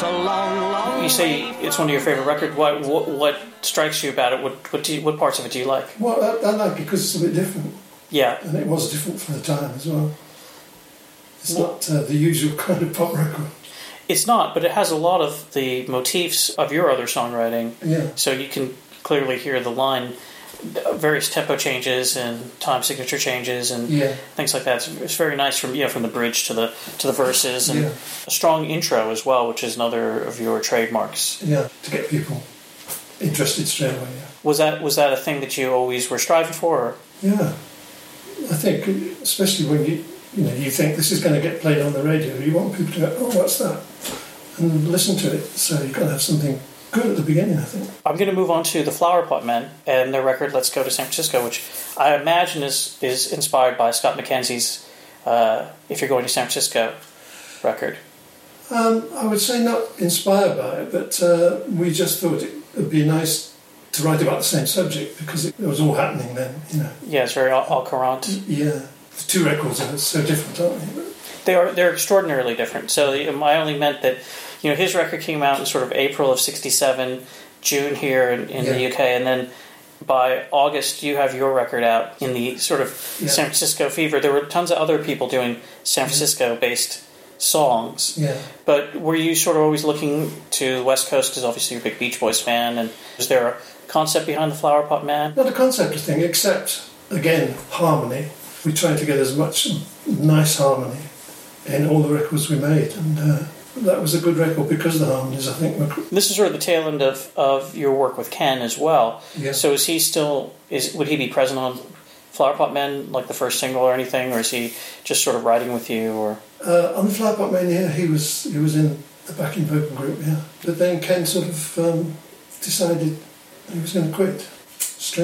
You say it's one of your favorite records. What strikes you about it? What parts of it do you like? Well, I like it because it's a bit different. Yeah. And it was different for the time as well. It's not the usual kind of pop record. It's not, but it has a lot of the motifs of your other songwriting. Yeah. So you can clearly hear the line, various tempo changes and time signature changes and things like that. It's very nice from the bridge to the verses and a strong intro as well, which is another of your trademarks. Yeah, to get people interested straight away. Yeah. Was that a thing that you always were striving for? Or? Yeah, I think especially when you think this is going to get played on the radio, you want people to go, oh, what's that? And listen to it. So you've got to have something good at the beginning, I think. I'm going to move on to the Flower Pot Men and their record Let's Go to San Francisco, which I imagine is inspired by Scott McKenzie's If You're Going to San Francisco record. I would say not inspired by it, but we just thought it would be nice to write about the same subject because it was all happening then, Yeah, it's very au courant. Yeah. The two records are so different, aren't they? They're extraordinarily different. So I only meant that his record came out in sort of April of '67, June here in the UK, and then by August you have your record out in the sort of San Francisco fever. There were tons of other people doing San Francisco-based songs. Yeah. But were you sort of always looking to the West Coast, because obviously you're a big Beach Boys fan, and is there a concept behind the Flower Pot Man? Not a concept of thing, except, again, harmony. We tried to get as much nice harmony in all the records we made, and that was a good record because of the harmonies, I think. This is sort of the tail end of your work with Ken as well. Yeah. So would he be present on Flower Pot Men, like the first single or anything, or is he just sort of riding with you? Or on the Flower Pot Men, he was in the backing vocal group, yeah. But then Ken sort of decided he was going to quit.